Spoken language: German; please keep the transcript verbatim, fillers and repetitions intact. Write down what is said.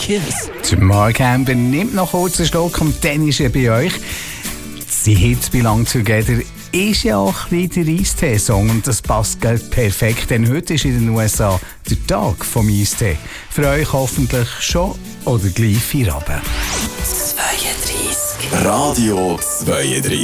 Kiss. Der Mark Amber nimmt noch kurz einen Schluck und dann ist er bei euch. Die Hits «Belong Together» ist ja auch ein bisschen der Eistee-Song und das passt perfekt, denn heute ist in den U S A der Tag vom Eistee. Für euch hoffentlich schon oder gleich Feierabend. zweiunddreißig. Radio zweiunddreißig.